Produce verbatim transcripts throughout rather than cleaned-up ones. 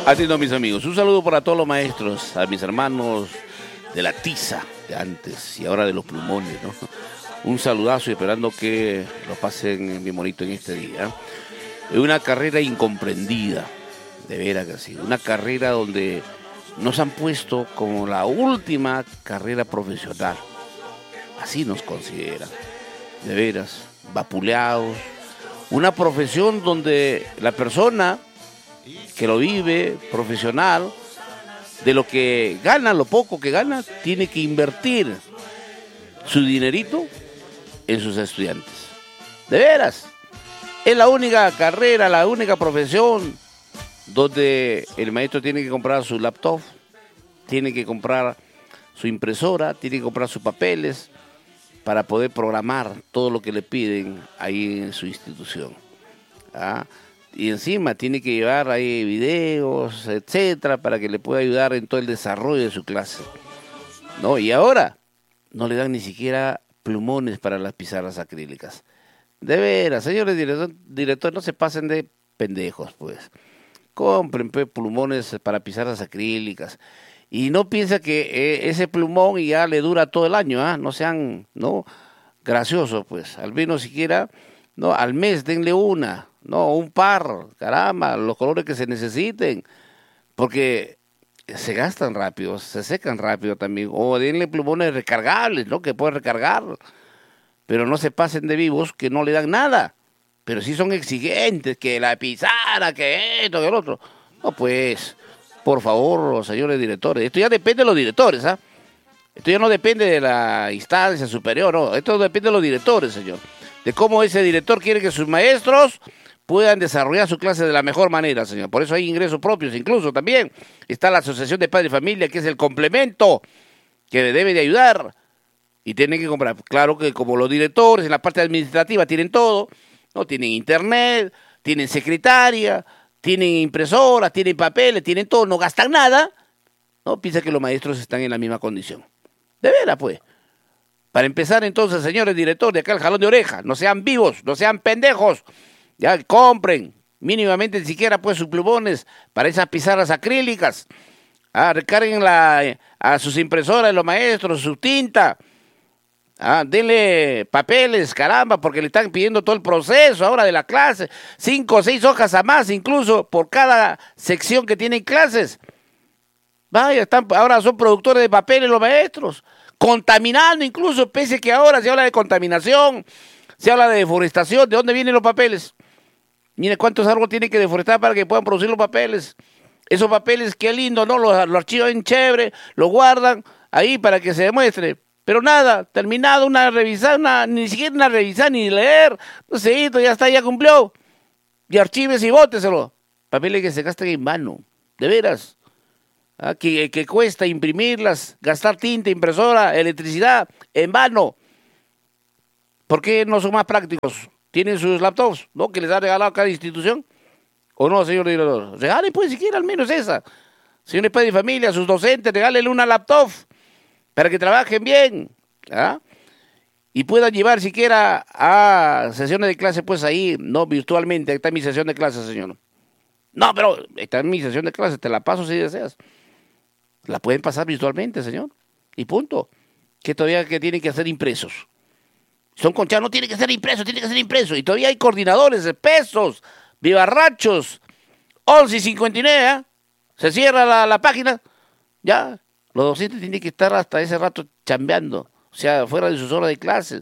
Atiendo a mis amigos. Un saludo para todos los maestros, a mis hermanos de la tiza de antes y ahora de los plumones, ¿no? Un saludazo y esperando que lo pasen bien bonito en este día. Es una carrera incomprendida, de veras que sí. Una carrera donde nos han puesto como la última carrera profesional. Así nos consideran, de veras, vapuleados. Una profesión donde la persona que lo vive, profesional, de lo que gana, lo poco que gana, tiene que invertir su dinerito en sus estudiantes. De veras, es la única carrera, la única profesión donde el maestro tiene que comprar su laptop, tiene que comprar su impresora, tiene que comprar sus papeles para poder programar todo lo que le piden ahí en su institución. ¿Ah? Y encima tiene que llevar ahí videos, etcétera, para que le pueda ayudar en todo el desarrollo de su clase. No, y ahora no le dan ni siquiera plumones para las pizarras acrílicas. De veras, señores directores, director, no se pasen de pendejos, pues. Compren pues, plumones para pizarras acrílicas. Y no piensa que eh, ese plumón ya le dura todo el año, ¿ah? No sean, no, graciosos, pues. Al menos siquiera, no, al mes denle una. No, un par, caramba, los colores que se necesiten, porque se gastan rápido, se secan rápido también. O denle plumones recargables, ¿no? Que pueden recargar, pero no se pasen de vivos que no le dan nada. Pero sí son exigentes, que la pizarra, que esto, que el otro. No, pues, por favor, señores directores, esto ya depende de los directores, ¿ah? Esto ya no depende de la instancia superior, no, esto depende de los directores, señor. De cómo ese director quiere que sus maestros puedan desarrollar su clase de la mejor manera, señor. Por eso hay ingresos propios, incluso también está la Asociación de Padres y Familia, que es el complemento que debe de ayudar y tienen que comprar. Claro que como los directores en la parte administrativa tienen todo, ¿no? Tienen internet, tienen secretaria, tienen impresora, tienen papeles, tienen todo, no gastan nada, ¿no? Piensa que los maestros están en la misma condición. De veras, pues. Para empezar, entonces, señores directores, de acá el jalón de oreja, no sean vivos, no sean pendejos. Ya compren mínimamente siquiera pues sus plumones para esas pizarras acrílicas. Ah, recarguen la, a sus impresoras, los maestros, su tinta. Ah, denle papeles, caramba, porque le están pidiendo todo el proceso ahora de la clase. Cinco o seis hojas a más, incluso por cada sección que tienen clases. Vaya, están, ahora son productores de papeles los maestros. Contaminando incluso, pese que ahora se habla de contaminación, se habla de deforestación. ¿De dónde vienen los papeles? Mire cuántos árboles tienen que deforestar para que puedan producir los papeles. Esos papeles, qué lindo, ¿no? Los, los archivan chévere, los guardan ahí para que se demuestre. Pero nada, terminado una revisada, una, ni siquiera una revisada ni leer. No sé, ya está, ya cumplió. Y archives y bóteselo. Papeles que se gastan en vano, de veras. ¿Ah? Que, que cuesta imprimirlas, gastar tinta, impresora, electricidad, en vano. ¿Por qué no son más prácticos? ¿Tienen sus laptops, no? Que les ha regalado cada institución. ¿O no, señor director? Regalen pues siquiera al menos esa. Señores padres de familia, sus docentes, regálenle una laptop para que trabajen bien. ¿Ah? Y puedan llevar siquiera a sesiones de clase pues ahí, no virtualmente. Ahí está mi sesión de clase, señor. No, pero está en mi sesión de clase, te la paso si deseas. La pueden pasar virtualmente, señor. Y punto. Que todavía que tienen que hacer impresos. Son conchados, no tiene que ser impreso, tiene que ser impreso. Y todavía hay coordinadores, pesos, vivarrachos. once y cincuenta y nueve, ¿eh? Se cierra la, la página. Ya, los docentes tienen que estar hasta ese rato chambeando. O sea, fuera de sus horas de clases.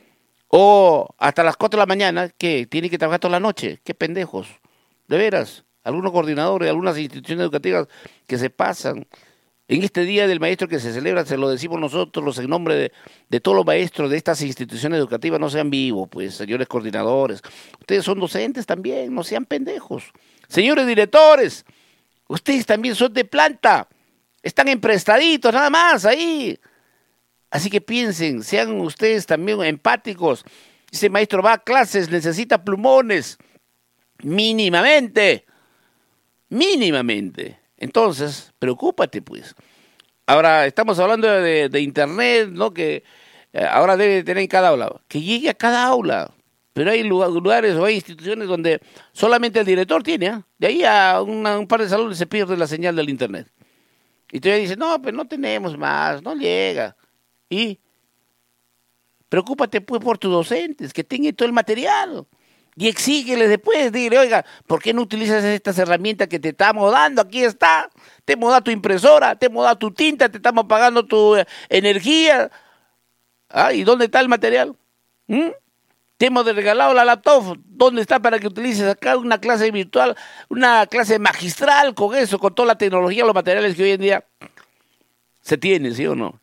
O hasta las cuatro de la mañana, que tienen que trabajar toda la noche. Qué pendejos. De veras. Algunos coordinadores, algunas instituciones educativas que se pasan. En este Día del Maestro que se celebra, se lo decimos nosotros, los en nombre de, de todos los maestros de estas instituciones educativas, no sean vivos, pues, señores coordinadores. Ustedes son docentes también, no sean pendejos. Señores directores, ustedes también son de planta, están emprestaditos, nada más, ahí. Así que piensen, sean ustedes también empáticos. Ese maestro va a clases, necesita plumones, mínimamente, mínimamente. Entonces, preocúpate, pues. Ahora, estamos hablando de, de internet, ¿no? Que eh, ahora debe tener en cada aula. Que llegue a cada aula. Pero hay lugares o hay instituciones donde solamente el director tiene, ¿eh? De ahí a una, un par de salones se pierde la señal del internet. Y todavía dice, no, pues no tenemos más, no llega. Y preocúpate pues por tus docentes, que tengan todo el material. Y exígueles después, dile, oiga, ¿por qué no utilizas estas herramientas que te estamos dando? Aquí está, te hemos dado tu impresora, te hemos dado tu tinta, te estamos pagando tu eh, energía. ¿Ah? ¿Y dónde está el material? ¿Mm? Te hemos regalado la laptop, ¿dónde está para que utilices acá una clase virtual, una clase magistral con eso, con toda la tecnología, los materiales que hoy en día se tienen, ¿sí o no?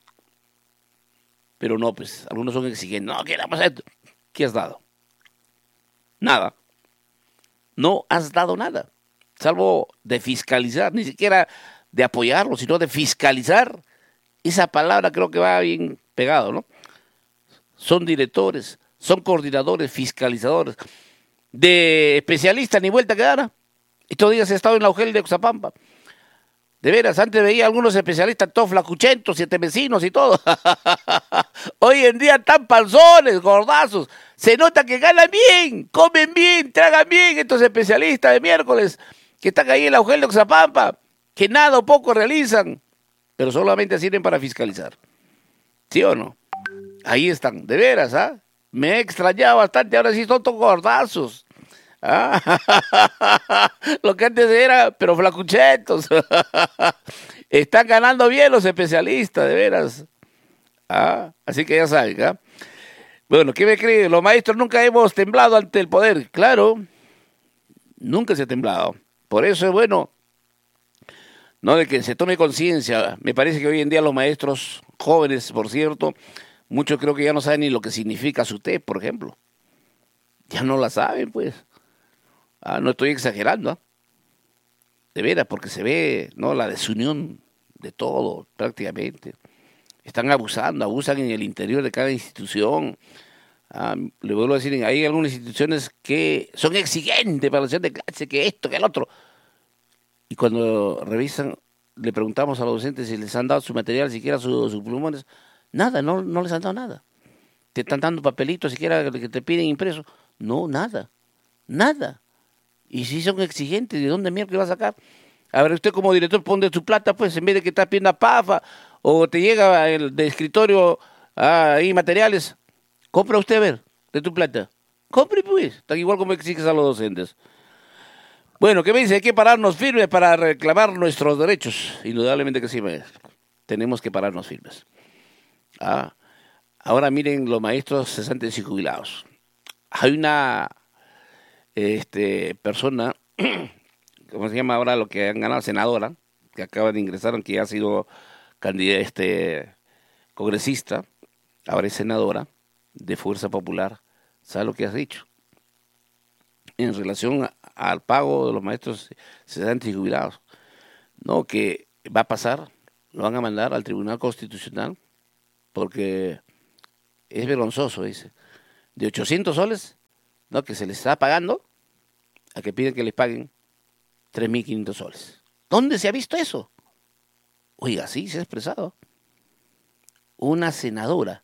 Pero no, pues, algunos son exigentes, no, queremos esto. ¿Qué has dado? Nada. No has dado nada, salvo de fiscalizar, ni siquiera de apoyarlo, sino de fiscalizar. Esa palabra creo que va bien pegado, ¿no? Son directores, son coordinadores, fiscalizadores, de especialistas ni vuelta que dar. Estos días he estado en la U G E L de Oxapampa. De veras, antes veía algunos especialistas todos flacuchentos, siete vecinos y todo. Hoy en día están panzones, gordazos. Se nota que ganan bien, comen bien, tragan bien estos especialistas de miércoles que están ahí en la U G E L de Oxapampa, que nada o poco realizan, pero solamente sirven para fiscalizar. ¿Sí o no? Ahí están, de veras, ¿ah? Me he extrañado bastante, ahora sí son todos gordazos. ¿Ah? Lo que antes era, pero flacuchetos. Están ganando bien los especialistas, de veras. ¿Ah? Así que ya saben, ¿ah? Bueno, ¿qué me creen? Los maestros nunca hemos temblado ante el poder. Claro, nunca se ha temblado. Por eso es bueno, no, de que se tome conciencia. Me parece que hoy en día los maestros jóvenes, por cierto, muchos creo que ya no saben ni lo que significa su T, por ejemplo. Ya no la saben, pues. Ah, no estoy exagerando, ¿ah? De veras, porque se ve, ¿no?, la desunión de todo, prácticamente. Están abusando, abusan en el interior de cada institución. Ah, le vuelvo a decir, hay algunas instituciones que son exigentes para la sesión de clase, que esto, que el otro. Y cuando revisan, le preguntamos a los docentes si les han dado su material, siquiera sus su plumones. Nada, no, no les han dado nada. Te están dando papelitos, siquiera que te piden impreso. No, nada, nada. Y si son exigentes, ¿de dónde mierda va a sacar? A ver, usted como director pone su plata, pues, en vez de que está pidiendo a PAFA, o te llega el de escritorio ahí materiales, compra usted, a ver, de tu plata. Compre, pues, tan igual como exiges a los docentes. Bueno, ¿qué me dice? Hay que pararnos firmes para reclamar nuestros derechos. Indudablemente que sí, maestro. Tenemos que pararnos firmes. Ah, ahora miren los maestros cesantes y jubilados. Hay una este, persona, ¿cómo se llama ahora lo que han ganado? Senadora, que acaba de ingresar, aunque ya ha sido candidata, este, congresista, ahora es senadora de Fuerza Popular. ¿Sabe lo que has dicho? En relación a, al pago de los maestros cesantes y jubilados. No, que va a pasar, lo van a mandar al Tribunal Constitucional, porque es vergonzoso, dice. De ochocientos soles, no, que se les está pagando, a que piden que les paguen tres mil quinientos soles. ¿Dónde se ha visto eso? Oiga, sí, se ha expresado. Una senadora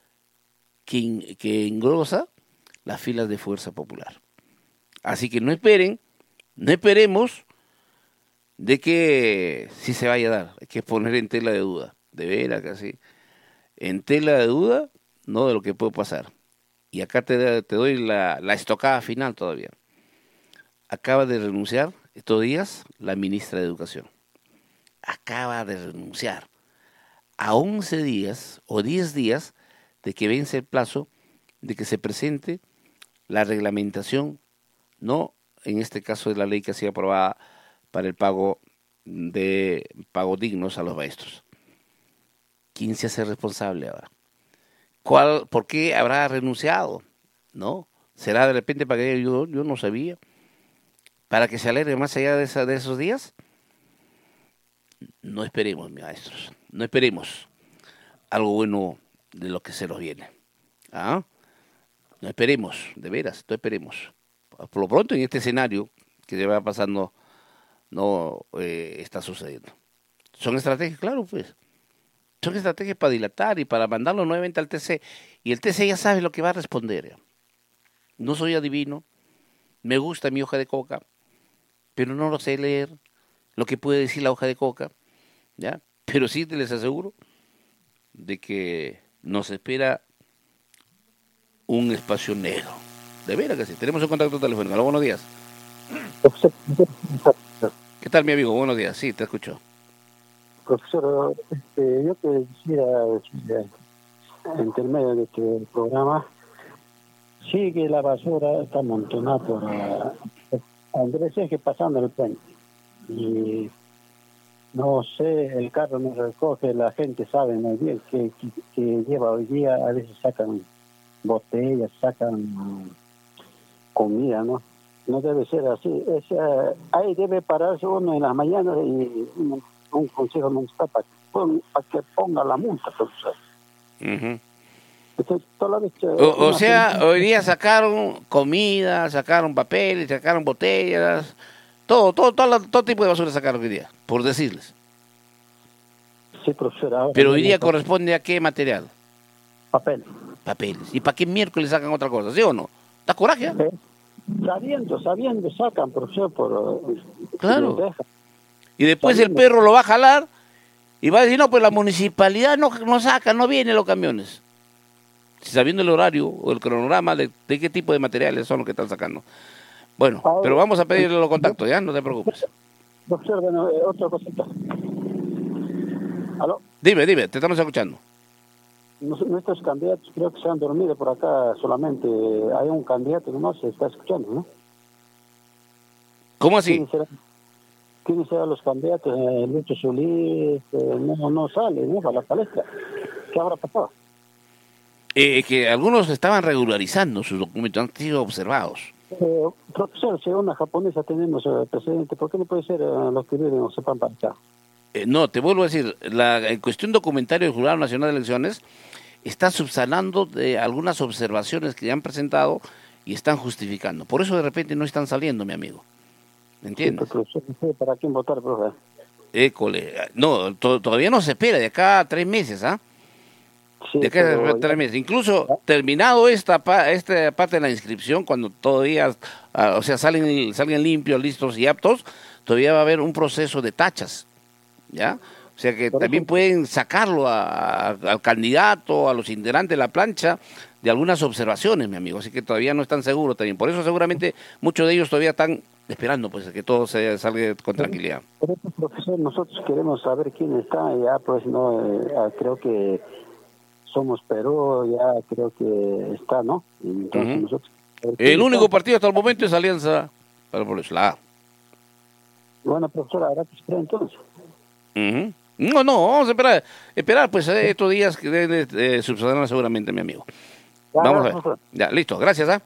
que, que engrosa las filas de Fuerza Popular. Así que no esperen, no esperemos de que sí se vaya a dar. Hay que poner en tela de duda, de veras casi. En tela de duda, no de lo que puede pasar. Y acá te, te doy la, la estocada final todavía. Acaba de renunciar estos días la ministra de Educación. Acaba de renunciar a once días o diez días de que vence el plazo de que se presente la reglamentación, no en este caso de la ley que ha sido aprobada para el pago de pagos dignos a los maestros. ¿Quién se hace responsable ahora? ¿Cuál, ¿Por qué habrá renunciado? ¿No? ¿Será de repente para que yo, yo no sabía? ¿Para que se alegre más allá de, esa, de esos días? No esperemos, maestros, no esperemos algo bueno de lo que se nos viene. ¿Ah? No esperemos, de veras, no esperemos. Por lo pronto en este escenario que se va pasando, no eh, está sucediendo. Son estrategias, claro, pues. Son estrategias para dilatar y para mandarlo nuevamente al T C. Y el T C ya sabe lo que va a responder. no soy adivino, me gusta mi hoja de coca, pero no lo sé leer, lo que puede decir la hoja de coca, ¿ya? Pero sí te les aseguro de que nos espera un espacio negro. De veras que sí. Tenemos un contacto telefónico. Hola, buenos días. Profesor, ¿Qué tal, mi amigo? Buenos días. Sí, te escucho. profesor, este, yo te quisiera decir, en intermedio de este programa, sí que la basura está amontonada por uh, Andrés Eje pasando el puente. Y no sé, el carro no recoge, la gente sabe muy bien que, que, que lleva hoy día, a veces sacan botellas, sacan uh, comida, ¿no? No debe ser así. Es, uh, ahí debe pararse uno en las mañanas y un, un consejo municipal para que, pon, para que ponga la multa, profesor. Uh-huh. Entonces, toda vez, uh, O, o sea, gente... hoy día sacaron comida, sacaron papeles, sacaron botellas, todo, todo, todo, la- todo tipo de basura sacaron hoy día, por decirles. Sí, profesor, ahora Pero no hoy hay día corresponde a qué material? papel. Papeles. ¿Y para qué miércoles sacan otra cosa? ¿Sí o no? ¿Da coraje? ¿Eh? ¿Eh? Sabiendo, sabiendo, sacan, profesor, por... Uh, Claro. dejan. Y después el Sabiendo. perro lo va a jalar y va a decir, no, pues la municipalidad no, no saca, no vienen los camiones. Si sabiendo el horario o el cronograma de, de qué tipo de materiales son los que están sacando. Bueno, Ahora, pero vamos a pedirle los eh, contactos, ¿ya? No te preocupes. profesor, bueno, eh, otra cosita. ¿Aló? Dime, dime, te estamos escuchando. Nos- Nuestros candidatos creo que se han dormido por acá solamente. Hay un candidato que no se está escuchando, ¿no? ¿Cómo así? ¿Quiénes serán, quiénes serán los candidatos? Eh, Lucho Solís, eh, no, no sale, ¿no? Para la palestra. ¿Qué habrá pasado? Eh, que algunos estaban regularizando sus documentos, han sido observados. Eh, profesor, si una japonesa tenemos eh, presidente, ¿por qué no puede ser eh, los que viven o sepan para acá? Eh, no, te vuelvo a decir, la en cuestión documentaria del Jurado Nacional de Elecciones está subsanando de algunas observaciones que ya han presentado y están justificando. Por eso de repente no están saliendo, mi amigo. ¿Me Sí, entiendes? profesor, no sé para quién votar, profe. École. No, to- todavía no se espera, de acá a tres meses, ¿ah? Sí, De acá pero a tres meses. Incluso ya, terminado esta, pa- esta parte de la inscripción, cuando todavía, ah, o sea, salen, salen limpios, listos y aptos, todavía va a haber un proceso de tachas, ¿ya? O sea que por también eso, pueden sacarlo a- a- al candidato, a los integrantes de la plancha, de algunas observaciones, mi amigo. Así que todavía no están seguros también. Por eso seguramente muchos de ellos todavía están esperando pues que todo se salga con por, tranquilidad. por eso, profesor, nosotros queremos saber quién está, ya pues no, eh, ah, creo que Somos Perú, ya creo que está, ¿no? Entonces Ujú. nosotros... a ver quién El está. único partido hasta el momento es Alianza para el Progreso, la A. Bueno, profesor, habrá que esperar entonces. Ujú. No, no, vamos a esperar, esperar pues eh, estos días que deben de eh, subsanar seguramente, mi amigo. Ya, Vamos a gracias, ver. profesor. Ya, listo, gracias. ¿Ah?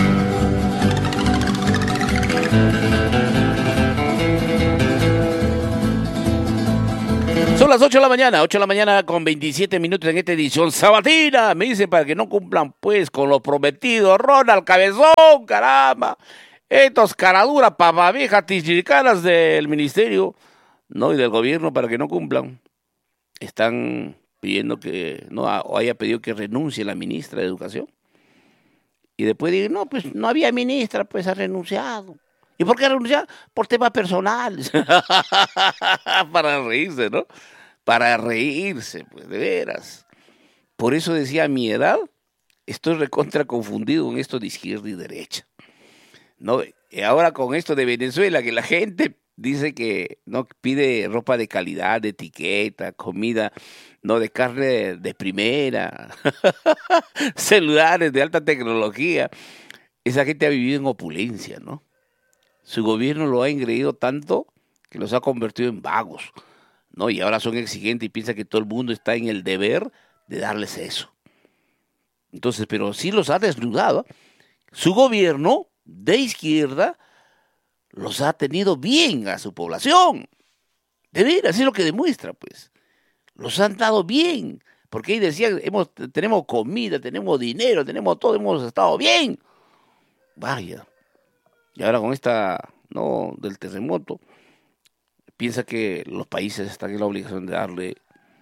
Son las ocho de la mañana, ocho de la mañana con veintisiete minutos en esta edición sabatina. Me dicen para que no cumplan pues con lo prometido. Ronald Cabezón, caramba. Estos caraduras papaviejas tichiricanas del ministerio, no, y del gobierno para que no cumplan. Están pidiendo que, no, o haya pedido que renuncie la ministra de Educación. Y después digo, no, pues no había ministra, pues ha renunciado. ¿Y por qué ha renunciado? Por temas personales. Para reírse, ¿no? Para reírse, pues, de veras. Por eso decía, a mi edad, estoy recontra confundido con esto de izquierda y derecha. ¿No? Y ahora con esto de Venezuela, que la gente dice que no pide ropa de calidad, de etiqueta, comida, no de carne de primera, celulares de alta tecnología. Esa gente ha vivido en opulencia, ¿no? Su gobierno lo ha engreído tanto que los ha convertido en vagos, ¿no? Y ahora son exigentes y piensan que todo el mundo está en el deber de darles eso. Entonces, pero sí los ha desnudado. Su gobierno de izquierda los ha tenido bien a su población. De veras, es lo que demuestra, pues. Los han dado bien. Porque ahí decían, hemos, tenemos comida, tenemos dinero, tenemos todo, hemos estado bien. Vaya. Y ahora con esta, no, del terremoto, piensa que los países están en la obligación de darle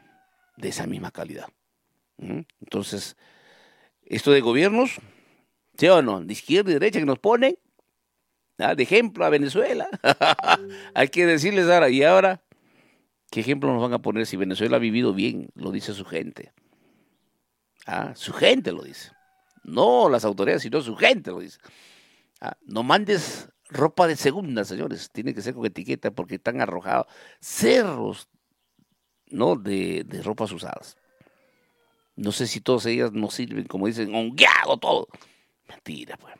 de esa misma calidad. ¿Mm? Entonces, esto de gobiernos ¿Sí o no? De izquierda y derecha que nos ponen, ¿ah? De ejemplo a Venezuela. Hay que decirles ahora, y ahora, ¿qué ejemplo nos van a poner si Venezuela ha vivido bien? Lo dice su gente. ¿Ah? Su gente lo dice. No las autoridades, sino su gente lo dice. ¿Ah? No mandes ropa de segunda, señores. Tiene que ser con etiqueta porque están arrojados cerros, ¿no? de, de ropas usadas. No sé si todas ellas nos sirven, como dicen, hongueado todo. Mentira, pues.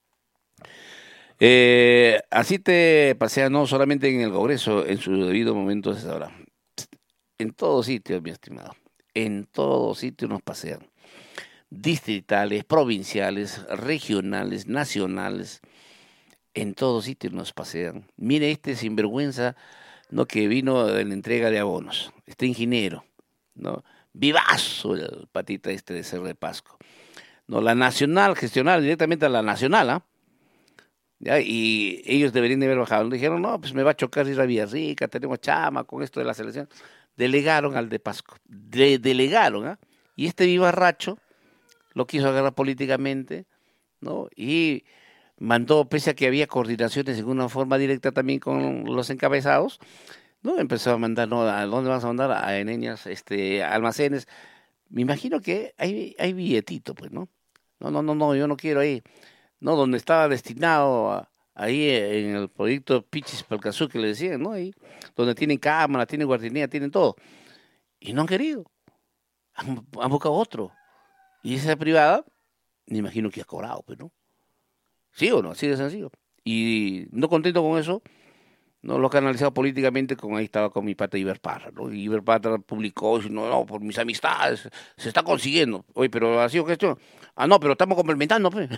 Eh, así te pasean no solamente en el Congreso, en su debido momento es ahora. En todo sitio, mi estimado. En todo sitio nos pasean. Distritales, provinciales, regionales, nacionales. En todo sitio nos pasean. Mire este sinvergüenza, ¿no? Que vino de la entrega de abonos. Este ingeniero, ¿no? Vivazo el patita este de Cerro de Pasco. No, la nacional, gestionar directamente a la nacional, ¿ah? ¿Ya? Y ellos deberían de haber bajado. Le dijeron, no, pues me va a chocar ir a Villarrica, tenemos chama con esto de la selección. Delegaron al de Pasco. De, delegaron, ¿ah? Y este vivarracho lo quiso agarrar políticamente, ¿no? Y mandó, pese a que había coordinaciones en una forma directa también con los encabezados, ¿no? Empezó a mandar, ¿no? ¿A dónde vas a mandar? A Eneñas, este, almacenes. Me imagino que hay, hay billetito, pues, ¿no? No, no, no, no, yo no quiero ahí. No, donde estaba destinado a- ahí en el proyecto Pichis Palcazú que le decían, ¿no? Ahí, donde tienen cámara, tienen guardianía, tienen todo. Y no han querido. Han, han buscado otro. Y esa privada, me imagino que ha cobrado, pues, ¿no? ¿Sí o no? Así de sencillo. Y no contento con eso, no lo ha canalizado políticamente, con ahí estaba con mi pata Iber Parra, ¿no? Y Iber Parra publicó, dice, no, no, por mis amistades, se está consiguiendo. Oye, pero ha sido gestión. Ah, no, pero estamos complementando, pues.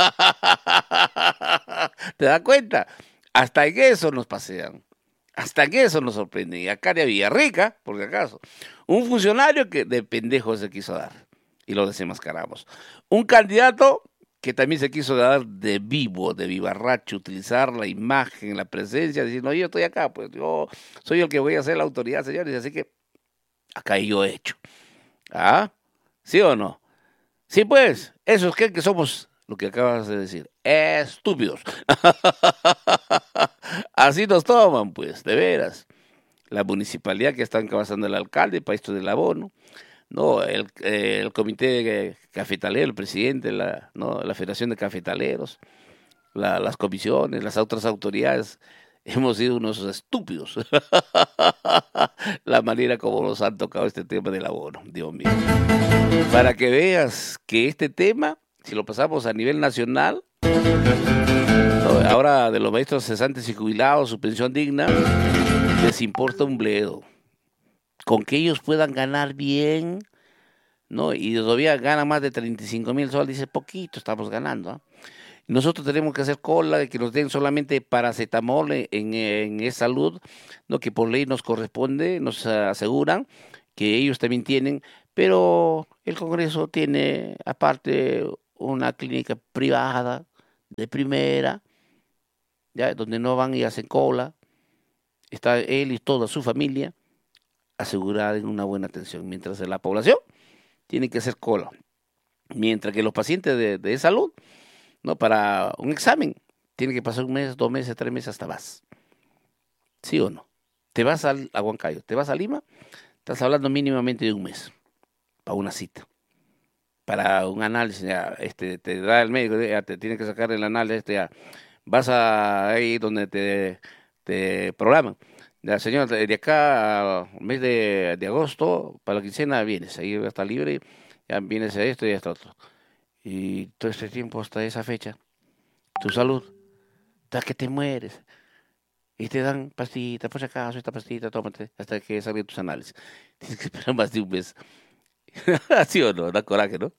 ¿Te das cuenta? Hasta en eso nos pasean. Hasta en eso nos sorprenden. Y acá de Villarrica, por si acaso, un funcionario que de pendejo se quiso dar. Y lo desenmascaramos. Un candidato que también se quiso dar de vivo, de vivarracho, utilizar la imagen, la presencia, decir, no, yo estoy acá, pues yo soy el que voy a ser la autoridad, señores, así que acá yo he hecho. ¿Ah? ¿Sí o no? Sí, pues, esos creen que somos lo que acabas de decir, estúpidos. Así nos toman, pues, de veras. La municipalidad que está encabezando el alcalde para esto del abono, no, el, eh, el comité cafetalero, el presidente, la, no, la Federación de Cafetaleros, la, las comisiones, las otras autoridades, hemos sido unos estúpidos. La manera como nos han tocado este tema del abono, Dios mío. Para que veas que este tema, si lo pasamos a nivel nacional, no, ahora de los maestros cesantes y jubilados, su pensión digna, les importa un bledo. Con que ellos puedan ganar bien, ¿no? Y todavía ganan más de treinta y cinco mil soles, dice, poquito estamos ganando, ¿eh? Nosotros tenemos que hacer cola de que nos den solamente paracetamol en, en salud, ¿no? Que por ley nos corresponde, nos aseguran que ellos también tienen, pero el Congreso tiene aparte una clínica privada de primera, ya donde no van y hacen cola, está él y toda su familia asegurada en una buena atención, mientras la población tiene que hacer cola, mientras que los pacientes de, de salud, no, para un examen tiene que pasar un mes, dos meses, tres meses, hasta más. ¿Sí o no? Te vas al, a Huancayo, te vas a Lima, estás hablando mínimamente de un mes para una cita. Para un análisis, ya, este, te da el médico, ya, te tiene que sacar el análisis, este, ya, vas a ahí donde te, te programan. Ya, señor, de acá al mes de, de agosto, para la quincena vienes, ahí va a estar libre, ya vienes a esto y a esto otro. Y todo este tiempo hasta esa fecha, tu salud, hasta que te mueres. Y te dan pastillitas, por si acaso, esta pastillita, tómate, hasta que salgan tus análisis. Tienes que esperar más de un mes. ¿Sí o no? Da coraje, ¿no?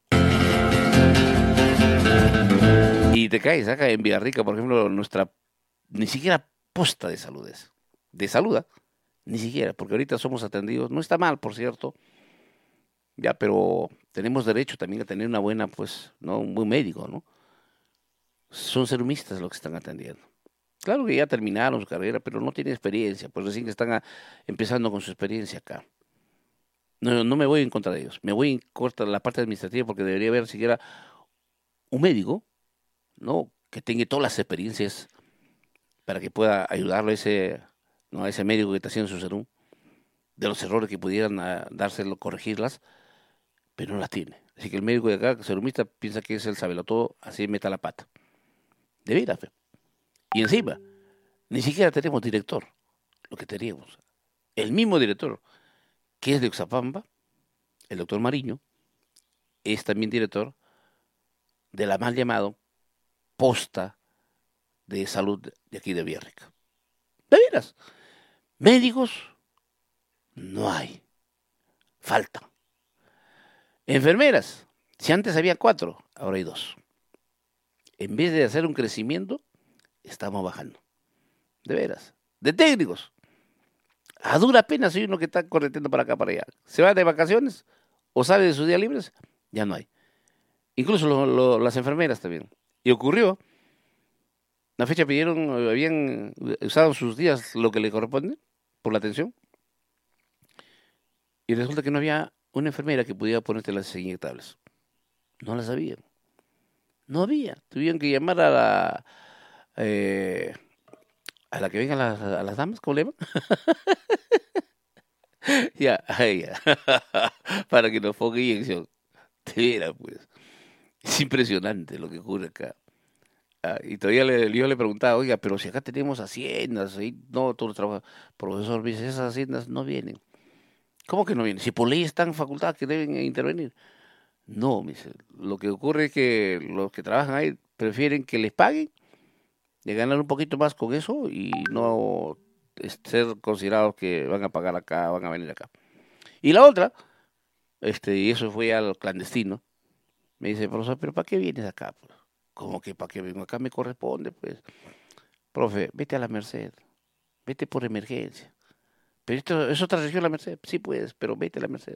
Y te caes acá en Villarrica, por ejemplo, nuestra ni siquiera posta de salud es. De salud, ¿eh? Ni siquiera, porque ahorita somos atendidos. No está mal, por cierto, ya, pero tenemos derecho también a tener una buena, pues, ¿no? Un buen médico, ¿no? Son serumistas los que están atendiendo. Claro que ya terminaron su carrera, pero no tienen experiencia, pues recién están a, empezando con su experiencia acá. No, no me voy en contra de ellos, me voy en contra de la parte administrativa porque debería haber siquiera un médico ¿no? Que tenga todas las experiencias para que pueda ayudarlo a ese, ¿no? a ese médico que está haciendo su salud, de los errores que pudieran uh, dárselo, corregirlas, pero no las tiene. Así que el médico de acá, serumista, piensa que es el sabelotodo, así meta la pata. De veras, fe. Y encima, ni siquiera tenemos director, lo que teníamos. El mismo director, que es de Oxapampa, el doctor Mariño, es también director de la mal llamado posta de salud de aquí de Villarrica. De veras, médicos no hay, faltan. Enfermeras, si antes había cuatro, ahora hay dos. En vez de hacer un crecimiento, estamos bajando. De veras. De técnicos, a dura pena soy uno que está correteando para acá, para allá. Se va de vacaciones o sale de sus días libres, ya no hay. Incluso lo, lo, las enfermeras también. Y ocurrió, la fecha pidieron, habían usado sus días lo que le corresponde por la atención. Y resulta que no había una enfermera que pudiera ponerte las inyectables. No las sabían. No había. Tuvieron que llamar a la eh, a la que vengan las, a las damas, ¿cómo le llaman? Ya, a ella. Para que nos ponga inyección. De veras, pues. Es impresionante lo que ocurre acá. Ah, y todavía le, yo le preguntaba, oiga, pero si acá tenemos haciendas, ahí no, todo el trabajo. Profesor, me dice, esas haciendas no vienen. ¿Cómo que no vienen? Si por ley están facultadas que deben intervenir. No, me dice, lo que ocurre es que los que trabajan ahí prefieren que les paguen, de ganar un poquito más con eso y no ser considerados que van a pagar acá, van a venir acá. Y la otra, este, y eso fue al clandestino, me dice, profesor, ¿pero para qué vienes acá? Pues, ¿cómo que para qué vengo acá? Me corresponde, pues. Profe, vete a la Merced, vete por emergencia. Pero esto es otra región la Merced, sí puedes, pero vete a la Merced.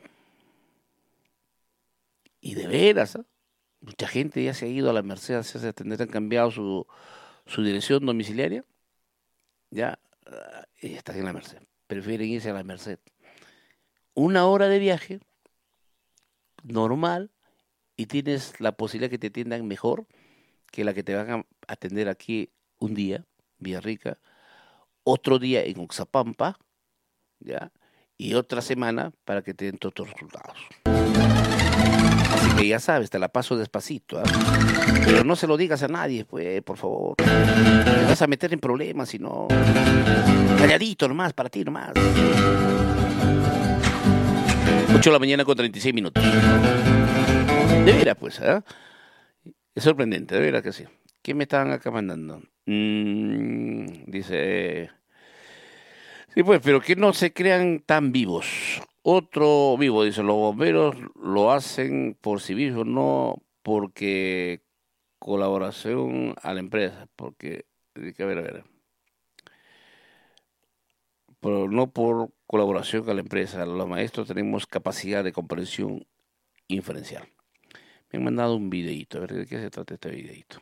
Y de veras, ¿eh? Mucha gente ya se ha ido a la Merced a hacerse atender, han cambiado su, su dirección domiciliaria, ya uh, están en la Merced, prefieren irse a la Merced. Una hora de viaje, normal, y tienes la posibilidad que te atiendan mejor que la que te van a atender aquí un día, Villarrica, otro día en Oxapampa, ¿ya? Y otra semana para que te den todos los resultados. Así que ya sabes, te la paso despacito, ¿eh? Pero no se lo digas a nadie, pues, por favor. Te vas a meter en problemas, si no. Calladito nomás, para ti nomás. ocho de la mañana con treinta y seis minutos. De veras, pues, ¿eh? Es sorprendente, de veras que sí. ¿Qué me estaban acá mandando? Mm, dice... Sí, pues, pero que no se crean tan vivos. Otro vivo, dice, los bomberos lo hacen por sí mismos, no porque colaboración a la empresa, porque, a ver, a ver, pero no por colaboración a la empresa, los maestros tenemos capacidad de comprensión inferencial. Me han mandado un videíto, a ver, ¿de qué se trata este videíto?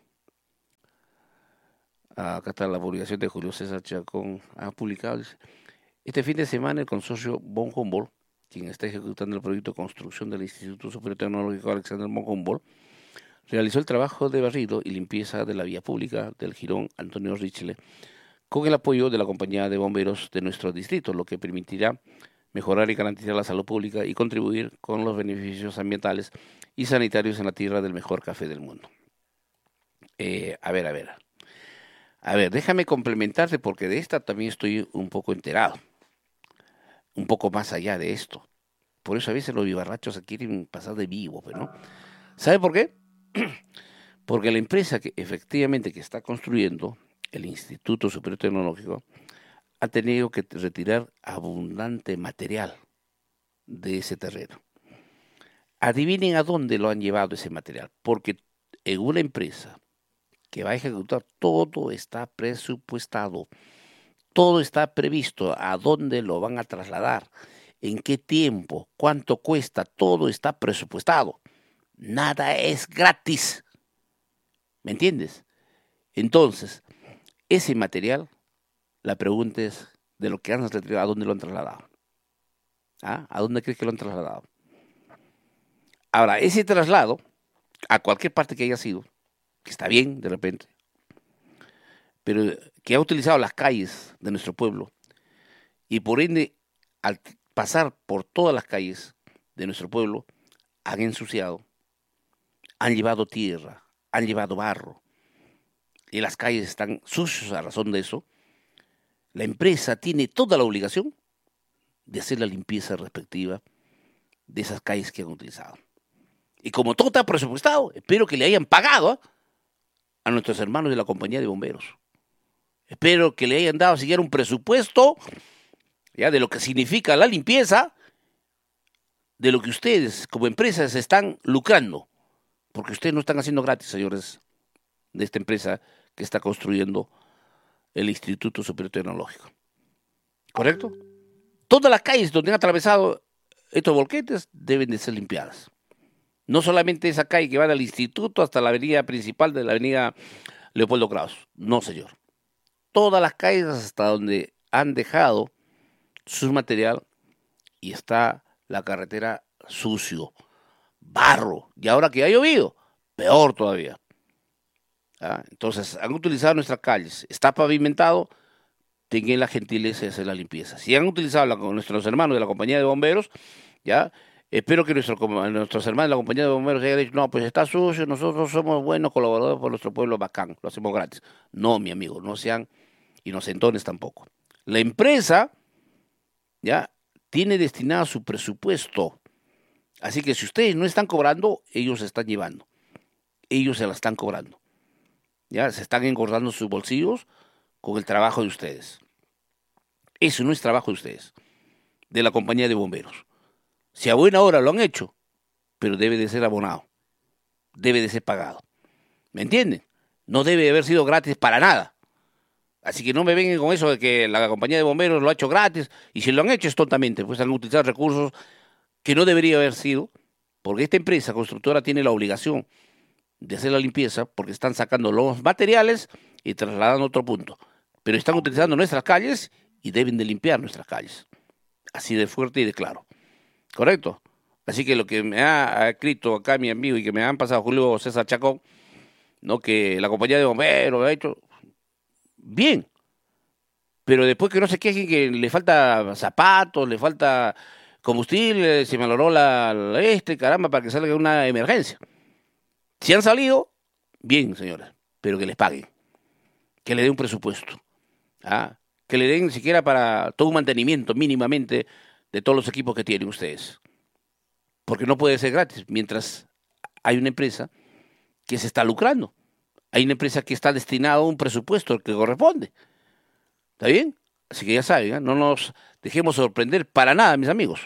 Ah, acá está la publicación de Julio César Chacón, ha publicado, dice, este fin de semana el consorcio von Humboldt, quien está ejecutando el proyecto de construcción del Instituto Superior Tecnológico Alexander von Humboldt, realizó el trabajo de barrido y limpieza de la vía pública del jirón Antonio Richle con el apoyo de la compañía de bomberos de nuestro distrito, lo que permitirá mejorar y garantizar la salud pública y contribuir con los beneficios ambientales y sanitarios en la tierra del mejor café del mundo. Eh, a ver, a ver. A ver, déjame complementarte porque de esta también estoy un poco enterado. Un poco más allá de esto. Por eso a veces los vivarrachos se quieren pasar de vivo, pero no. ¿Sabe por qué? Porque la empresa que efectivamente que está construyendo el Instituto Superior Tecnológico ha tenido que retirar abundante material de ese terreno. Adivinen a dónde lo han llevado ese material, porque en una empresa que va a ejecutar todo está presupuestado, todo está previsto, a dónde lo van a trasladar, en qué tiempo, cuánto cuesta, todo está presupuestado. Nada es gratis. ¿Me entiendes? Entonces, ese material, la pregunta es de lo que han retirado, ¿a dónde lo han trasladado? ¿Ah? ¿A dónde crees que lo han trasladado? Ahora, ese traslado, a cualquier parte que haya sido, que está bien de repente, pero que ha utilizado las calles de nuestro pueblo y por ende, al pasar por todas las calles de nuestro pueblo, han ensuciado, han llevado tierra, han llevado barro, y las calles están sucias a razón de eso. La empresa tiene toda la obligación de hacer la limpieza respectiva de esas calles que han utilizado. Y como todo está presupuestado, espero que le hayan pagado ¿eh? a nuestros hermanos de la compañía de bomberos. Espero que le hayan dado siquiera un presupuesto ya de lo que significa la limpieza, de lo que ustedes como empresas están lucrando, porque ustedes no están haciendo gratis, señores, de esta empresa que está construyendo el Instituto Superior Tecnológico. ¿Correcto? Todas las calles donde han atravesado estos volquetes deben de ser limpiadas. No solamente esa calle que va del instituto hasta la avenida principal de la avenida Leopoldo Kraus. No, señor. Todas las calles hasta donde han dejado su material y está la carretera sucio, barro, y ahora que ha llovido, peor todavía. ¿Ah? Entonces, han utilizado nuestras calles, está pavimentado, tengan la gentileza de hacer la limpieza. Si han utilizado la, nuestros hermanos de la compañía de bomberos, ya, espero que nuestro, nuestros hermanos de la compañía de bomberos hayan dicho, no, pues está sucio, nosotros somos buenos colaboradores por nuestro pueblo, bacán, lo hacemos gratis. No, mi amigo, no sean inocentones tampoco. La empresa, ya, tiene destinado su presupuesto. Así que si ustedes no están cobrando, ellos se están llevando. Ellos se la están cobrando. Ya, se están engordando sus bolsillos con el trabajo de ustedes. Eso no es trabajo de ustedes, de la compañía de bomberos. Si a buena hora lo han hecho, pero debe de ser abonado, debe de ser pagado. ¿Me entienden? No debe de haber sido gratis para nada. Así que no me vengan con eso de que la compañía de bomberos lo ha hecho gratis, y si lo han hecho es tontamente, pues han utilizado recursos que no debería haber sido, porque esta empresa constructora tiene la obligación de hacer la limpieza, porque están sacando los materiales y trasladando a otro punto. Pero están utilizando nuestras calles y deben de limpiar nuestras calles. Así de fuerte y de claro. ¿Correcto? Así que lo que me ha escrito acá mi amigo y que me han pasado Julio César Chacón, ¿no? Que la compañía de bomberos lo ha hecho bien, pero después que no se quejen que le falta zapatos, le falta combustible, se malogró la, la este, caramba, para que salga una emergencia. Si han salido, bien, señores, pero que les paguen, que le den un presupuesto, ¿ah? Que le den siquiera para todo un mantenimiento mínimamente de todos los equipos que tienen ustedes. Porque no puede ser gratis, mientras hay una empresa que se está lucrando. Hay una empresa que está destinada a un presupuesto que corresponde. ¿Está bien? Así que ya saben, ¿eh? No nos dejemos sorprender para nada, mis amigos.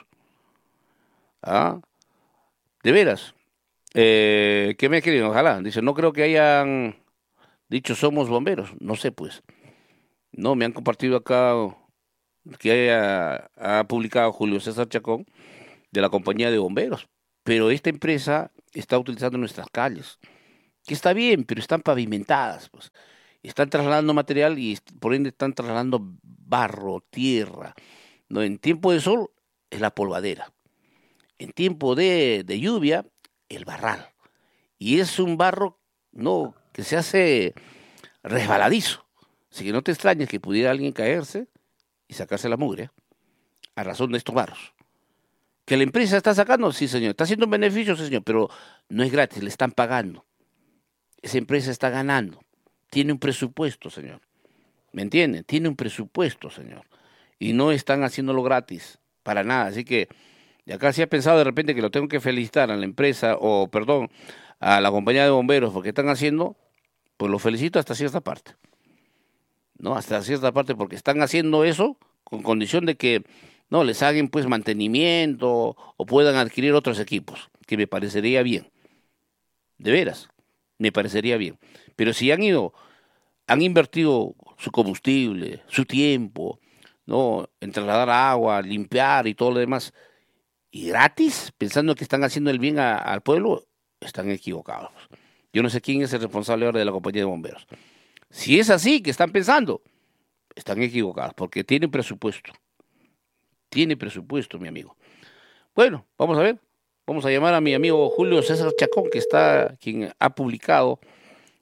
¿Ah? De veras. Eh, ¿Qué me escriben? Ojalá. Dice, no creo que hayan dicho somos bomberos. No sé, pues. No, me han compartido acá que haya, ha publicado Julio César Chacón de la compañía de bomberos. Pero esta empresa está utilizando nuestras calles, que está bien, pero están pavimentadas, pues. Están trasladando material y por ende están trasladando barro, tierra. No, en tiempo de sol es la polvadera. En tiempo de, de lluvia, el barral. Y es un barro, no, que se hace resbaladizo. Así que no te extrañes que pudiera alguien caerse y sacarse la mugre, ¿eh? A razón de estos barros. ¿Que la empresa está sacando? Sí, señor. ¿Está haciendo un beneficio? Sí, señor. Pero no es gratis, le están pagando. Esa empresa está ganando. Tiene un presupuesto, señor. ¿Me entienden? Tiene un presupuesto, señor. Y no están haciéndolo gratis, para nada. Así que, de acá sí ha pensado de repente que lo tengo que felicitar a la empresa, o perdón, a la compañía de bomberos, porque están haciendo, pues lo felicito hasta cierta parte. ¿No? Hasta cierta parte, porque están haciendo eso con condición de que no les hagan pues mantenimiento o puedan adquirir otros equipos, que me parecería bien. De veras, me parecería bien. Pero si han ido, han invertido su combustible, su tiempo, ¿no? En trasladar agua, limpiar y todo lo demás, y gratis, pensando que están haciendo el bien a, al pueblo, están equivocados. Yo no sé quién es el responsable ahora de la compañía de bomberos. Si es así que están pensando, están equivocados, porque tienen presupuesto. Tiene presupuesto, mi amigo. Bueno, vamos a ver. Vamos a llamar a mi amigo Julio César Chacón, que está, quien ha publicado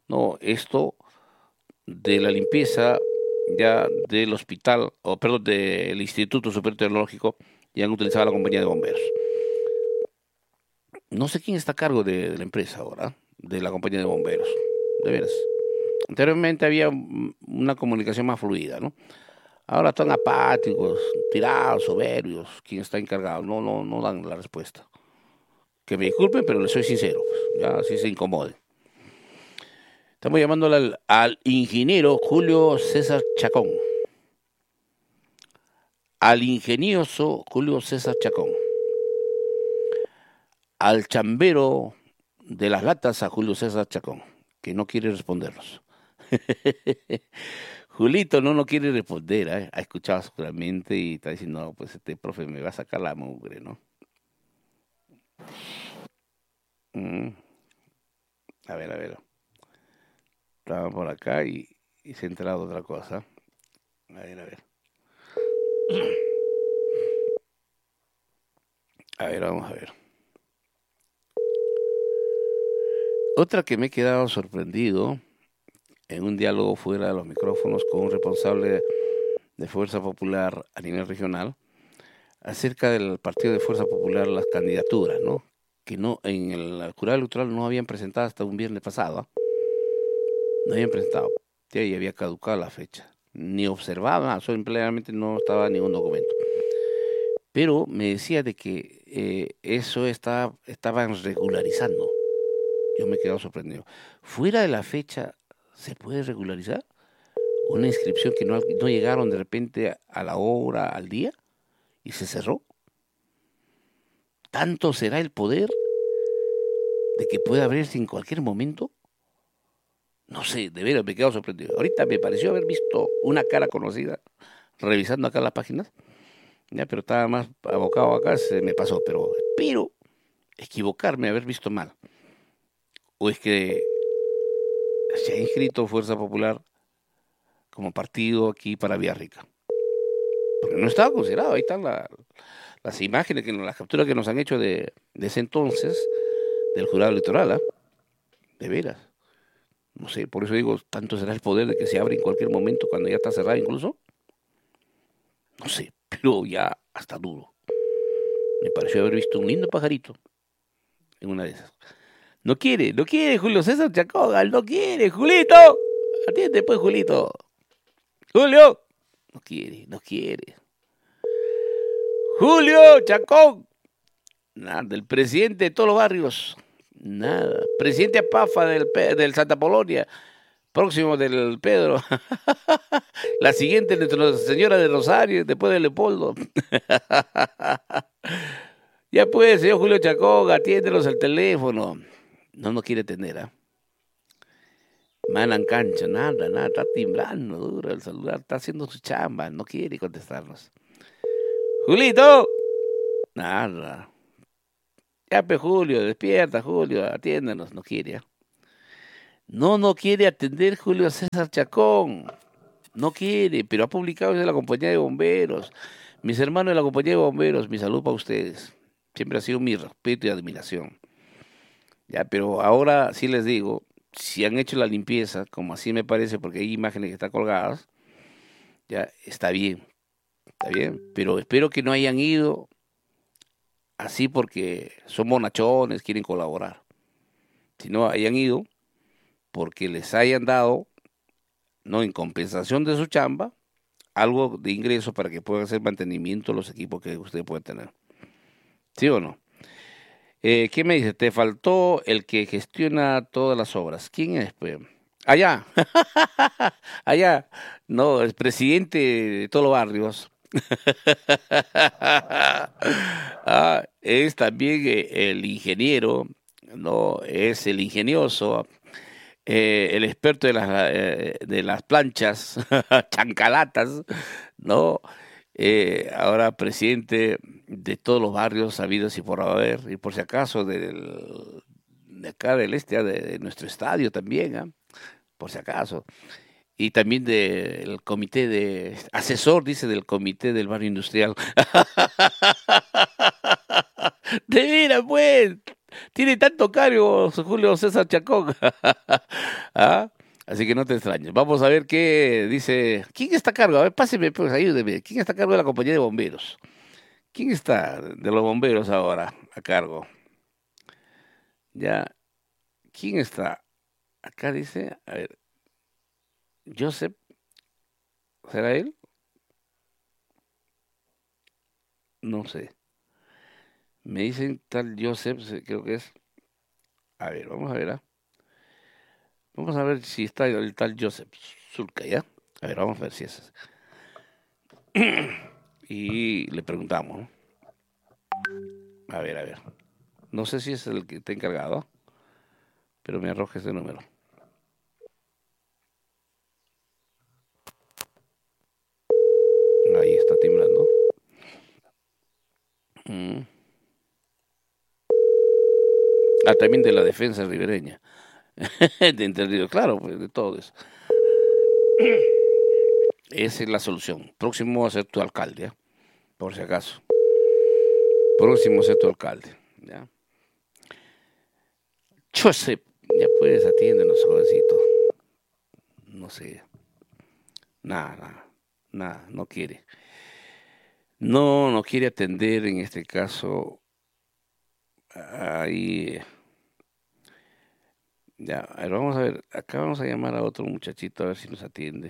No, esto de la limpieza ya del hospital, o perdón, del Instituto Superior Tecnológico, ya han utilizado la compañía de bomberos. No sé quién está a cargo de, de la empresa ahora, de la compañía de bomberos, de veras. Anteriormente había mm, una comunicación más fluida, ¿no? Ahora están apáticos, tirados, soberbios, quién está encargado, no, no, no dan la respuesta. Que me disculpen, pero les soy sincero, pues, ya así se incomoden. Estamos llamándole al, al ingeniero Julio César Chacón. Al ingenioso Julio César Chacón. Al chambero de las latas a Julio César Chacón, que no quiere respondernos. Julito no no quiere responder, ¿eh? Ha escuchado seguramente y está diciendo, no, pues este profe me va a sacar la mugre, ¿no? Mm, a ver, a ver. Estaba por acá y, y se ha enterado de otra cosa. A ver, a ver. A ver, vamos a ver. Otra que me he quedado sorprendido en un diálogo fuera de los micrófonos con un responsable de Fuerza Popular a nivel regional acerca del partido de Fuerza Popular, las candidaturas, ¿no? Que no en el jurado electoral no habían presentado hasta un viernes pasado, ¿eh? No habían presentado, ya había caducado la fecha, ni observaba, simplemente no estaba ningún documento. Pero me decía de que eh, eso está, estaban regularizando. Yo me he quedado sorprendido. Fuera de la fecha, ¿se puede regularizar? Una inscripción que no, no llegaron de repente a la hora, al día, y se cerró. ¿Tanto será el poder de que pueda abrirse en cualquier momento? No sé, de veras me he quedado sorprendido. Ahorita me pareció haber visto una cara conocida revisando acá las páginas, ya, pero estaba más abocado acá, se me pasó, pero espero equivocarme, haber visto mal. O es que se ha inscrito Fuerza Popular como partido aquí para Villarrica. Porque no estaba considerado, ahí están la, las imágenes, que, las capturas que nos han hecho de, de ese entonces, del jurado electoral, ¿eh? De veras. No sé, por eso digo, tanto será el poder de que se abre en cualquier momento cuando ya está cerrado incluso. No sé, pero ya hasta dudo. Me pareció haber visto un lindo pajarito en una de esas. No quiere, no quiere Julio César Chacón, no quiere, Julito. Atiende pues, Julito. Julio. No quiere, no quiere. Julio Chacón. Nada, el presidente de todos los barrios. Nada. Presidente Apafa del, del Santa Polonia. Próximo del Pedro. La siguiente de Nuestra Señora de Rosario, después de Leopoldo. Ya pues, señor Julio Chacón, atiéndelos al teléfono. No nos quiere tener, ¿ah? ¿eh? Manan cancha, nada, nada, está timbrando duro el celular, está haciendo su chamba, no quiere contestarnos. Julito, nada. Ya pues, Julio, despierta, Julio, atiéndanos, no quiere. ¿eh? No, no quiere atender Julio César Chacón. No quiere, pero ha publicado desde la compañía de bomberos. Mis hermanos de la compañía de bomberos, mi salud para ustedes. Siempre ha sido mi respeto y admiración. Ya, pero ahora sí les digo, si han hecho la limpieza, como así me parece, porque hay imágenes que están colgadas, ya está bien, está bien, pero espero que no hayan ido así porque son bonachones, quieren colaborar. Si no hayan ido porque les hayan dado, no en compensación de su chamba, algo de ingreso para que puedan hacer mantenimiento de los equipos que usted puede tener. ¿Sí o no? Eh, ¿Qué me dice? Te faltó el que gestiona todas las obras. ¿Quién es? Pues? Allá. Allá. No, el presidente de todos los barrios. Ah, es también eh, el ingeniero, no, es el ingenioso, eh, el experto de las, eh, de las planchas, chancalatas, ¿no? Eh, ahora presidente de todos los barrios habidos y por haber, y por si acaso del, de acá del este, de, de nuestro estadio también, ¿eh? Por si acaso. Y también del comité de, asesor, dice, del comité del barrio industrial. De veras, pues, Tiene tanto cargo Julio César Chacón. ¿Ah? Así que no te extrañes. Vamos a ver qué dice. ¿Quién está a cargo? A ver, páseme, pues, ayúdeme. ¿Quién está a cargo de la compañía de bomberos? ¿Quién está de los bomberos ahora a cargo? Ya. ¿Quién está? Acá dice, a ver, Joseph, ¿será él? No sé. Me dicen tal Joseph, se- creo que es. A ver, vamos a ver, ¿ah? Vamos a ver si está el tal Joseph Zulka, ¿ya? A ver, vamos a ver si es. Y le preguntamos, ¿no? A ver, a ver. No sé si es el que está encargado, pero me arroja ese número. Ahí está timbrando. Mm. Ah, también de la defensa ribereña. De entendido, claro, pues de todo eso. Esa es la solución. Próximo a ser tu alcalde, ¿ya? Por si acaso. Próximo a ser tu alcalde, ¿ya? Joseph, ya puedes atiéndenos, jovencito. No sé. Nada, nada, nada, no quiere. No, no quiere atender en este caso. Ahí. Ya, a ver, vamos a ver. Acá vamos a llamar a otro muchachito a ver si nos atiende.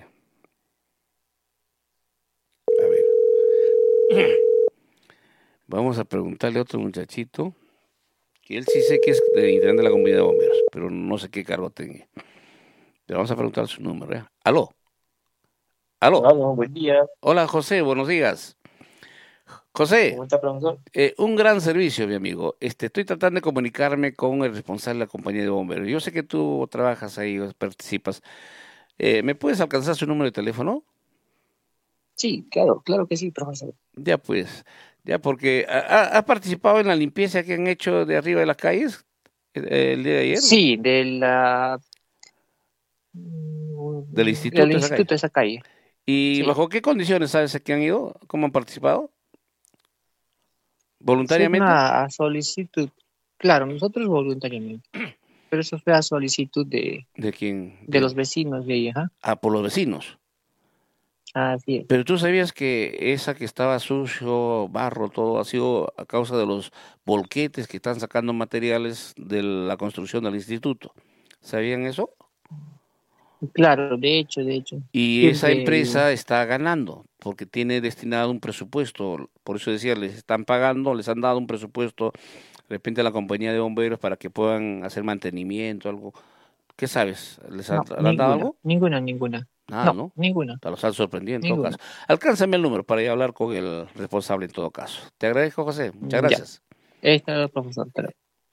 A ver. Vamos a preguntarle a otro muchachito. Que él sí sé que es de integrante de la comunidad de bomberos, pero no sé qué cargo tenga. Le vamos a preguntar su número, ¿eh? Aló, aló. Hola, buen día. Hola, José, buenos días. José, ¿Cómo está, profesor? eh, un gran servicio, mi amigo. Este, estoy tratando de comunicarme con el responsable de la compañía de bomberos. Yo sé que tú trabajas ahí, participas. Eh, ¿me puedes alcanzar su número de teléfono? Sí, claro, claro que sí, profesor. Ya pues, ya porque ¿ha, ha participado en la limpieza que han hecho de arriba de las calles eh, el día de ayer? Sí, de la, Del del instituto de esa calle. instituto de esa calle. ¿Y Sí, bajo qué condiciones sabes que han ido? ¿Cómo han participado? sí es ¿Voluntariamente? una solicitud. Claro, nosotros voluntariamente, pero eso fue a solicitud de, ¿De quién? de los De... vecinos de ella, ¿ah? Ah, por los vecinos. Así es. Pero tú sabías que esa que estaba sucio, barro, todo, ha sido a causa de los volquetes que están sacando materiales de la construcción del instituto. ¿Sabían eso? Claro, de hecho, de hecho. Y esa Siempre el, empresa está ganando porque tiene destinado un presupuesto. Por eso decía, les están pagando, les han dado un presupuesto de repente a la compañía de bomberos para que puedan hacer mantenimiento, algo. ¿Qué sabes? ¿Les han, no, ¿le han dado ninguna, algo? ninguna, ninguna. Nada, No, ¿no? ninguna, Te los han sorprendido en todo caso. ninguna. Alcánzame el número para ir a hablar con el responsable en todo caso. Te agradezco, José. Muchas Ya, gracias. esta es profesor. Pero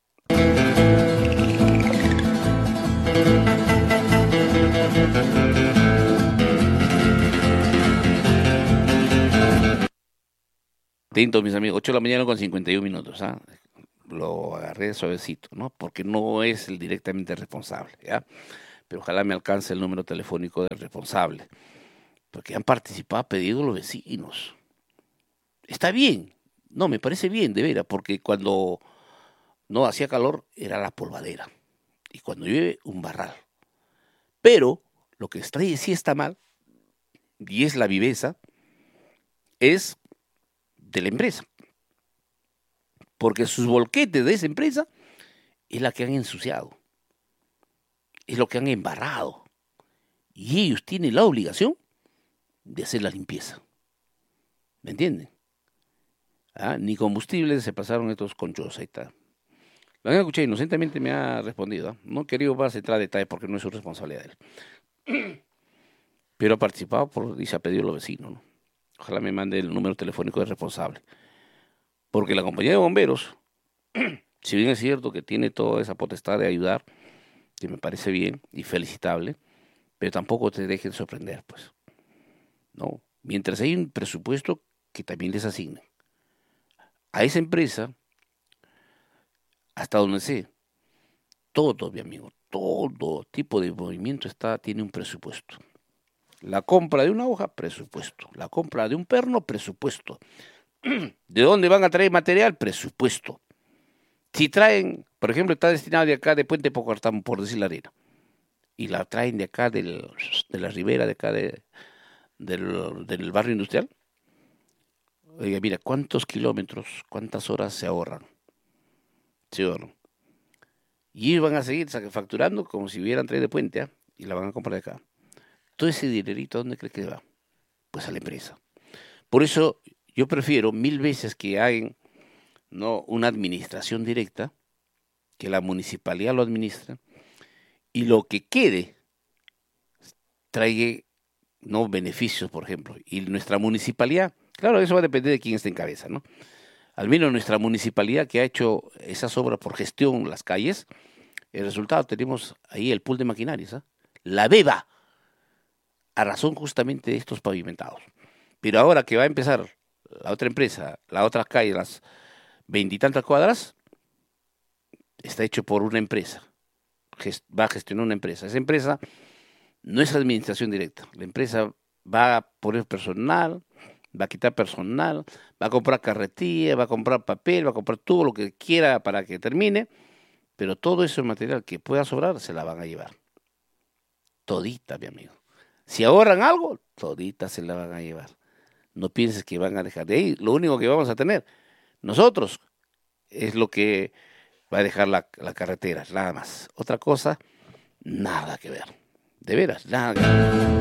Tinto, mis amigos. Ocho de la mañana con cincuenta y uno minutos. ¿Ah? Lo agarré suavecito, ¿no? Porque no es el directamente responsable, ¿ya? Pero ojalá me alcance el número telefónico del responsable. Porque han participado a pedido los vecinos. Está bien. No, me parece bien, de veras, porque cuando no hacía calor era la polvadera. Y cuando llueve, un barral. Pero lo que está, sí está mal, y es la viveza, es de la empresa. Porque sus volquetes de esa empresa es la que han ensuciado. Es lo que han embarrado. Y ellos tienen la obligación de hacer la limpieza. ¿Me entienden? ¿Ah? Ni combustibles se pasaron estos conchos. Ahí está. Lo han escuchado inocentemente, me ha respondido. ¿Ah? No he querido más entrar a detalle porque no es su responsabilidad de él. Pero ha participado por, y se ha pedido a los vecinos, ¿no? Ojalá me mande el número telefónico del responsable. Porque la compañía de bomberos, si bien es cierto que tiene toda esa potestad de ayudar, que me parece bien y felicitable, pero tampoco te dejen sorprender, pues. No. Mientras hay un presupuesto que también les asignen. A esa empresa, hasta donde sé, todo, mi amigo, todo tipo de movimiento está, tiene un presupuesto. La compra de una hoja, presupuesto. La compra de un perno, presupuesto. ¿De dónde van a traer material? Presupuesto. Si traen, por ejemplo, está destinado de acá de Puente Pocartán, por decir la arena, y la traen de acá del, de la ribera, de acá de, del, del barrio industrial, oiga, mira, ¿cuántos kilómetros, cuántas horas se ahorran? ¿Sí o no? Y ellos van a seguir facturando como si hubieran traído de Puente, ¿eh? Y la van a comprar de acá. Todo ese dinerito, ¿dónde crees que va? Pues a la empresa. Por eso yo prefiero mil veces que hagan, no, una administración directa, que la municipalidad lo administra, y lo que quede traiga, no, beneficios, por ejemplo. Y nuestra municipalidad, claro, eso va a depender de quién esté en cabeza, ¿no? Al menos nuestra municipalidad que ha hecho esas obras por gestión, las calles, el resultado tenemos ahí el pool de maquinarias, ¿eh? La beba, a razón justamente de estos pavimentados. Pero ahora que va a empezar la otra empresa, la otra calle, las veintitantas cuadras, está hecho por una empresa, va a gestionar una empresa. Esa empresa no es administración directa, la empresa va a poner personal, va a quitar personal, va a comprar carretilla, va a comprar papel, va a comprar todo lo que quiera para que termine, pero todo ese material que pueda sobrar se la van a llevar. Todita, mi amigo. Si ahorran algo, todita se la van a llevar. No pienses que van a dejar de ahí. Lo único que vamos a tener nosotros es lo que va a dejar la, la carretera, nada más. Otra cosa, nada que ver. De veras, nada que ver.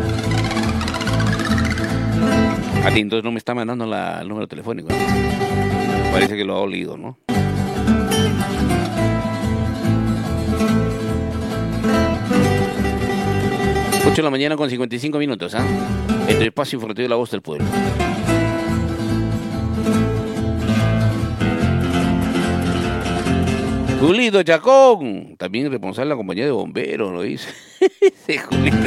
Ah, entonces no me está mandando la, el número telefónico, ¿no? Parece que lo ha olido, ¿no? ocho de la mañana con cincuenta y cinco minutos, ¿ah? ¿eh? Entre espacio informativo de La Voz del Pueblo. Julito Chacón, también responsable de la compañía de bomberos, lo dice. Sí, Julito.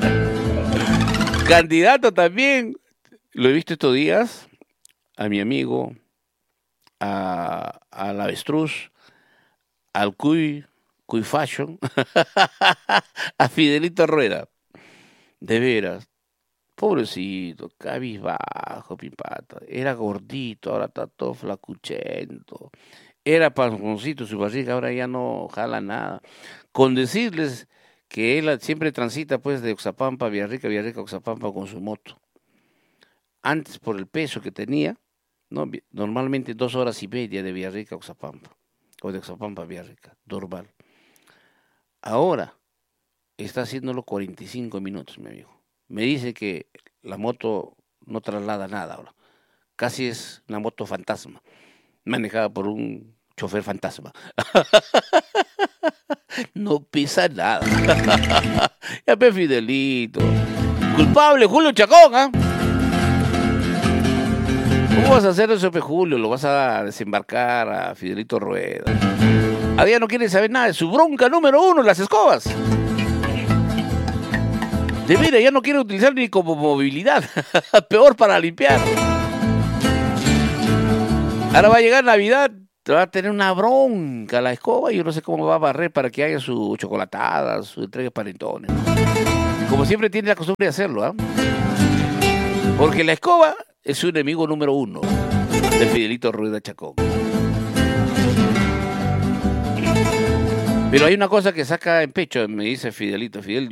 Candidato también, lo he visto estos días, a mi amigo, a, al avestruz, al Cuy, Cuy Fashion, a Fidelito Rueda. De veras, pobrecito, cabizbajo, pipata. Era gordito, ahora está todo flacuchento. Era panzoncito su barriga, ahora ya no jala nada. Con decirles que él siempre transita pues de Oxapampa a Villarrica, Villarrica a Oxapampa con su moto. Antes, por el peso que tenía, no, normalmente dos horas y media de Villarrica a Oxapampa, o de Oxapampa a Villarrica, normal. Ahora está haciéndolo cuarenta y cinco minutos, mi amigo. Me dice que la moto no traslada nada ahora. Casi es una moto fantasma, manejada por un chofer fantasma. No pesa nada. Ya ve, Fidelito. Culpable, Julio Chacón, ¿ah? ¿eh? ¿Cómo vas a hacer eso, Julio? Lo vas a desembarcar a Fidelito Rueda. Ahora ya no quiere saber nada de su bronca número uno, las escobas. De veras, ya no quiere utilizar ni como movilidad. Peor para limpiar. Ahora va a llegar Navidad, va a tener una bronca la escoba y yo no sé cómo va a barrer para que haya su chocolatada, su entrega de panetones. Como siempre tiene la costumbre de hacerlo, ¿ah? ¿eh? Porque la escoba es su enemigo número uno de Fidelito Rueda Chacón. Pero hay una cosa que saca en pecho, me dice Fidelito, Fidel.